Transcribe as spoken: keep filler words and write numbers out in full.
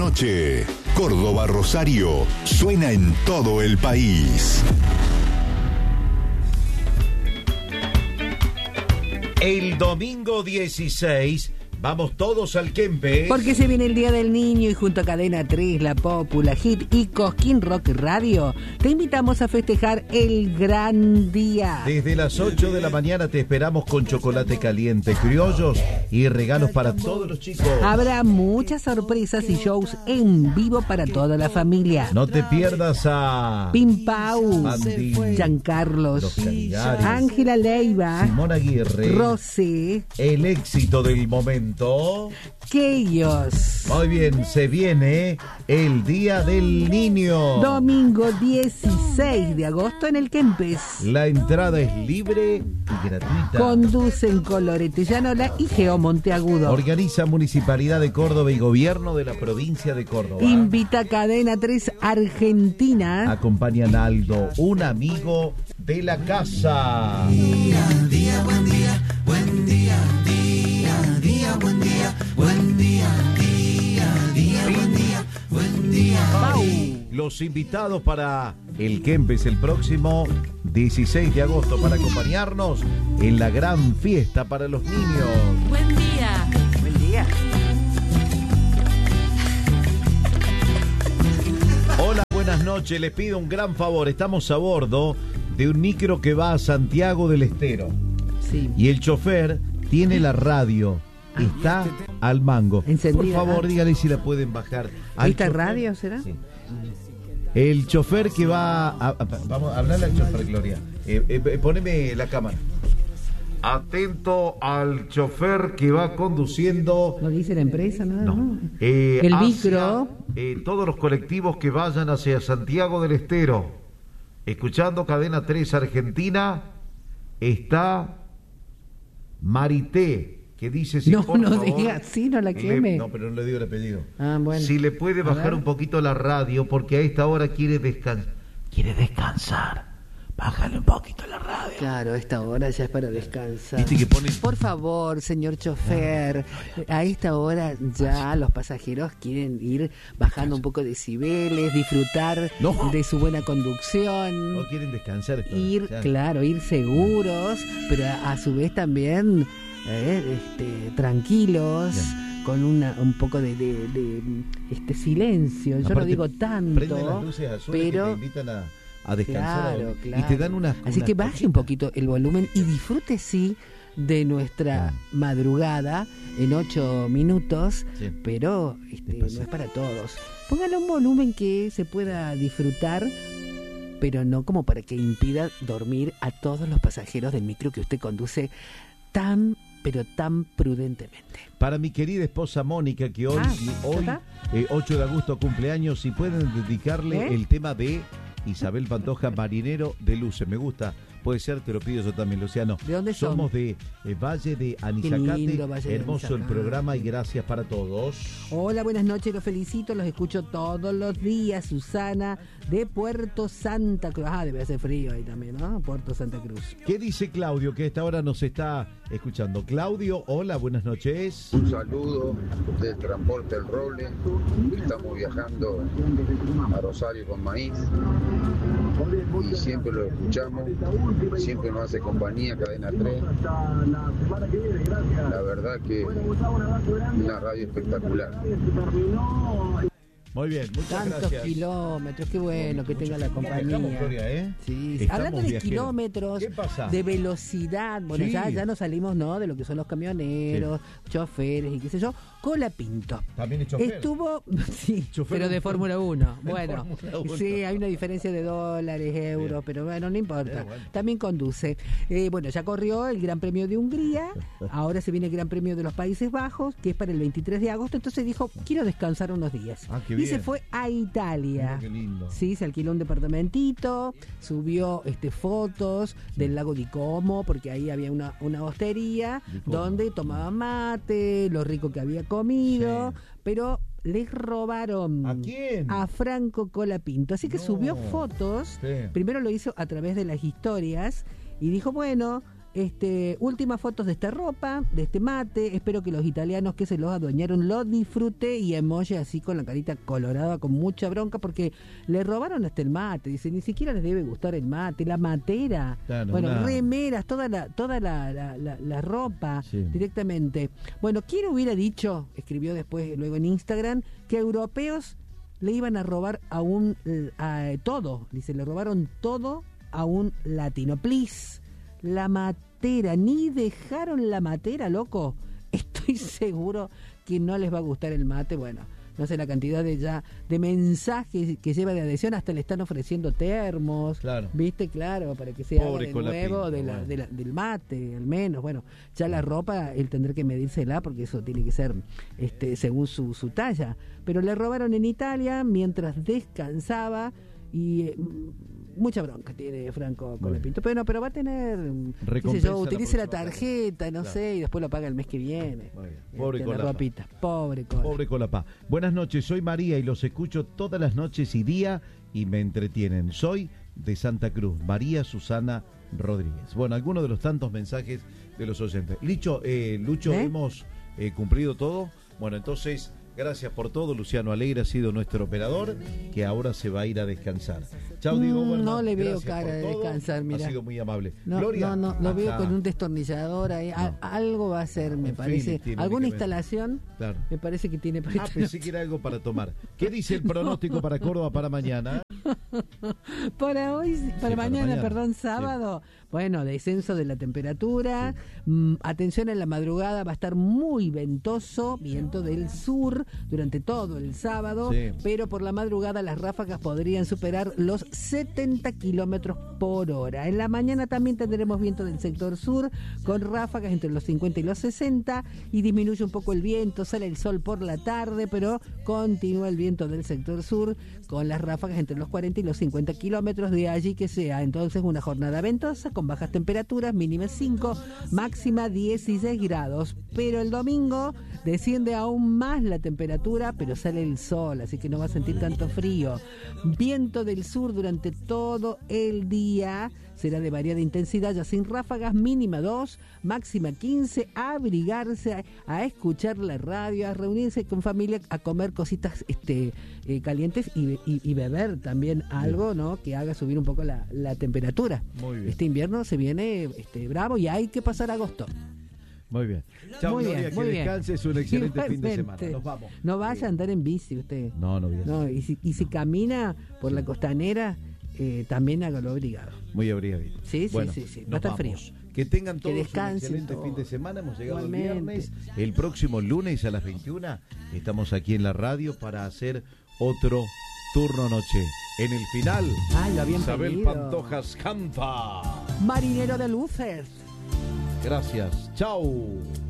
noche. Córdoba Rosario suena en todo el país. El domingo dieciséis vamos todos al Kempes. Porque se viene el Día del Niño y junto a Cadena tres, La Popula, Hit y Cosquín Rock Radio te invitamos a festejar el gran día. Desde las ocho de la mañana te esperamos con chocolate caliente, criollos y regalos para todos los chicos. Habrá muchas sorpresas y shows en vivo para toda la familia. No te pierdas a Pim Pau, Andy, Giancarlos, Los Caligaris, Ángela Leiva, Simón Aguirre, Rosé, el éxito del momento. Aquellos. Muy bien, se viene el Día del Niño. Domingo dieciséis de agosto en el Kempes. La entrada es libre y gratuita. Conducen Colorete Llanola y Geo Monteagudo. Organiza Municipalidad de Córdoba y Gobierno de la Provincia de Córdoba. Invita Cadena tres Argentina. Acompañan a Aldo, un amigo de la casa. Día, día, buen día, buen día, día, día, buen día, buen día, día, día, buen día, buen día. Pau. Los invitados para el Kempes el próximo dieciséis de agosto para acompañarnos en la gran fiesta para los niños. Buen día. Buen día. Hola, buenas noches. Les pido un gran favor. Estamos a bordo de un micro que va a Santiago del Estero. Sí. Y el chofer tiene la radio. Está al mango. Encendida. Por favor, dígale si la pueden bajar. Al ¿Esta chofer- radio será? Sí. El chofer que va a, a- vamos a hablarle al chofer, Gloria. Eh, eh, poneme la cámara. Atento al chofer que va conduciendo. No dice la empresa, nada. No. No. Eh, El hacia, micro. eh, todos los colectivos que vayan hacia Santiago del Estero, escuchando Cadena tres Argentina, está Marité, que dice si No, por no favor, diga, sí, no la le- queme. no, pero no le digo el apellido. Ah, bueno. Si le puede A bajar ver. un poquito la radio, porque a esta hora quiere descansar. Quiere descansar. Bájale un poquito la radio. Claro, a esta hora ya es para descansar. Viste que pone. Por favor, señor chofer, a esta hora ya los pasajeros quieren ir bajando un poco de decibeles, disfrutar No. de su buena conducción, No quieren descansar. esta hora, ir, ya. claro, ir seguros, pero a, a su vez también eh, este, tranquilos. Bien. Con una, un poco de, de- de, este silencio. Yo no Aparte, digo Prende las tanto, luces azules pero que te invitan a, a descansar. Claro, a- claro. Y te dan unas. Así unas que baje un cositas. poquito el volumen y disfrute, sí, de nuestra Ah. madrugada en ocho minutos, Sí. pero este, no Despacito. es para todos. Póngale un volumen que se pueda disfrutar, pero no como para que impida dormir a todos los pasajeros del micro que usted conduce tan, pero tan prudentemente. Para mi querida esposa Mónica, que hoy, Ah, hoy ¿está? eh, ocho de agosto cumpleaños, si pueden dedicarle ¿Eh? el tema de Isabel Pantoja, Marinero de Luces. Me gusta. Puede ser, te lo pido yo también, Luciano. ¿De dónde son? Somos de eh, Valle de Anisacate. lindo, Valle de Hermoso el Anisacate. programa y gracias para todos. Hola, buenas noches, los felicito, los escucho todos los días. Susana de Puerto Santa Cruz. Ah, debe hacer frío ahí también, ¿no? Puerto Santa Cruz. ¿Qué dice Claudio, que a esta hora nos está escuchando? Claudio, hola, buenas noches. Un saludo del transporte El Roble. Estamos viajando a Rosario con maíz y siempre lo escuchamos, siempre nos hace compañía Cadena tres. La verdad que una radio espectacular. Muy bien, muchas Tantos gracias. kilómetros, qué bueno que tenga la Estamos, compañía. Gloria, ¿eh? Sí, sí. Estamos Hablando de viajeros. kilómetros, ¿Qué pasa? de velocidad, bueno, Sí. ya, ya nos salimos, ¿no? De lo que son los camioneros, choferes y qué sé yo. Colapinto. También es chofer. Estuvo, sí, Chofer pero de de- Fórmula uno. de Bueno, Fórmula uno. sí, hay una diferencia de dólares, euros, Bien. pero bueno, no importa. Bien, bueno. También conduce. Eh, bueno, ya corrió el Gran Premio de Hungría, ahora se viene el Gran Premio de los Países Bajos, que es para el veintitrés de agosto, entonces dijo, quiero descansar unos días. Ah, qué y se bien. fue a Italia. Mira qué lindo. Sí, se alquiló un departamentito, subió este fotos del lago di Como, porque ahí había una, una hostería Di Como. donde tomaba mate, lo rico que había comido, Sí. pero les robaron ¿A quién? a Franco Colapinto. Así que No. subió fotos, Sí. primero lo hizo a través de las historias y dijo, bueno, este, últimas fotos de esta ropa, de este mate. Espero que los italianos que se los adueñaron lo disfrute. Y emoji así con la carita colorada, con mucha bronca, porque le robaron hasta el mate. Dice, ni siquiera les debe gustar el mate, la matera. Claro, bueno, una... remeras, toda la, toda la, la, la, la ropa, sí, directamente. Bueno, ¿quién hubiera dicho, escribió después, luego en Instagram, que europeos le iban a robar a un a, a, todo? Dice, le robaron todo a un latino. Please, la matera, ni dejaron la matera, loco. Estoy seguro que no les va a gustar el mate. Bueno, no sé la cantidad de ya de mensajes que lleva de adhesión, hasta le están ofreciendo termos, claro, viste, claro, para que se haga de nuevo de la, bueno. de la, del mate, al menos. Bueno, ya la ropa él tendrá que medírsela, porque eso tiene que ser este según su, su talla. Pero le robaron en Italia mientras descansaba. Y eh, mucha bronca tiene Franco con el Pinto, pero no, pero va a tener, qué sé yo, utilice la, la tarjeta, no claro. sé, y después lo paga el mes que viene. Pobre este, Colapá. Ropita. Pobre Colapá. Pobre Colapá. Buenas noches, soy María y los escucho todas las noches y día y me entretienen. Soy de Santa Cruz, María Susana Rodríguez. Bueno, algunos de los tantos mensajes de los oyentes. Licho, eh, Lucho, ¿Eh? hemos eh, cumplido todo. Bueno, entonces... gracias por todo. Luciano Alegre ha sido nuestro operador, que ahora se va a ir a descansar. Chao, Diego. Mm, no le veo cara de descansar, mira. Ha sido muy amable. No, Gloria. No, no, lo veo con un destornillador ahí. No. Algo va a ser, me parece. ¿Alguna instalación? Claro. Me parece que tiene para Ah, pensé que era algo para tomar. ¿Qué dice el pronóstico no. para Córdoba para mañana? Para hoy, para, sí, mañana, para mañana, perdón, sábado. Sí. Bueno, descenso de la temperatura. Sí. Mm, atención, en la madrugada va a estar muy ventoso, viento del sur durante todo el sábado, sí, pero por la madrugada las ráfagas podrían superar los setenta kilómetros por hora. En la mañana también tendremos viento del sector sur, con ráfagas entre los cincuenta y los sesenta, y disminuye un poco el viento, sale el sol por la tarde, pero continúa el viento del sector sur, con las ráfagas entre los cuarenta y los cincuenta kilómetros, de allí que sea entonces una jornada ventosa, con bajas temperaturas, mínima cinco, máxima dieciséis grados, pero el domingo desciende aún más la temperatura, pero sale el sol, así que no va a sentir tanto frío. Viento del sur durante todo el día, será de variada intensidad, ya sin ráfagas, mínima dos, máxima quince, a abrigarse, a, a escuchar la radio, a reunirse con familia, a comer cositas este eh, calientes y, y, y beber también algo, ¿no?, que haga subir un poco la, la temperatura. Muy bien. Este invierno se viene este bravo y hay que pasar agosto. Muy bien. Chao, muy Gloria, bien, que muy descanses, un excelente Igualmente. fin de semana. Nos vamos. No vaya a andar en bici usted. No, no voy a no, y si, y si camina por la costanera, eh, también hágalo abrigado. Muy abrigadito. Sí, sí, bueno, sí, sí. Va a estar frío. Que tengan todos que un excelente todo. fin de semana. Hemos llegado Igualmente. el viernes. El próximo lunes a las veintiuna estamos aquí en la radio para hacer otro turno noche. En el final, Ay, lo habían Isabel pedido. Pantojas canta Marinero de luces. Gracias. Chao.